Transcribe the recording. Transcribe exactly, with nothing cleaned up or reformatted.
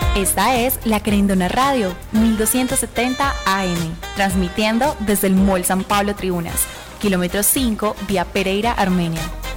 Esta es La Querendona Radio, mil doscientos setenta A M, transmitiendo desde el Mall San Pablo Tribunas, kilómetro cinco, vía Pereira, Armenia.